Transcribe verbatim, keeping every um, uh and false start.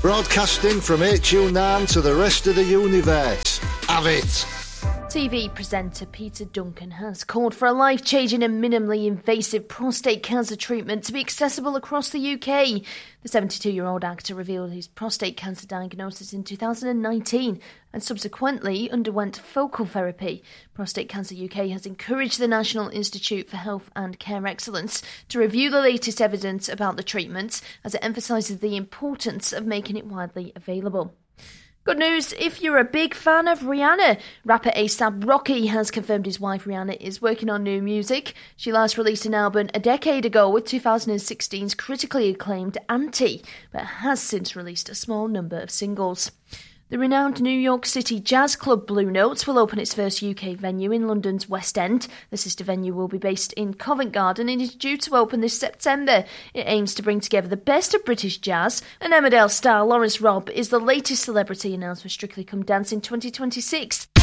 Broadcasting from H U nine to the rest of the universe. Have it! T V presenter Peter Duncan has called for a life-changing and minimally invasive prostate cancer treatment to be accessible across the U K. The seventy-two-year-old actor revealed his prostate cancer diagnosis in two thousand nineteen and subsequently underwent focal therapy. Prostate Cancer U K has encouraged the National Institute for Health and Care Excellence to review the latest evidence about the treatment as it emphasises the importance of making it widely available. Good news if you're a big fan of Rihanna. Rapper A$AP Rocky has confirmed his wife Rihanna is working on new music. She last released an album a decade ago with two thousand sixteen's critically acclaimed Anti, but has since released a small number of singles. The renowned New York City jazz club Blue Notes will open its first U K venue in London's West End. The sister venue will be based in Covent Garden and is due to open this September. It aims to bring together the best of British jazz, and Emmerdale star Lawrence Robb is the latest celebrity announced for Strictly Come Dancing twenty twenty-six.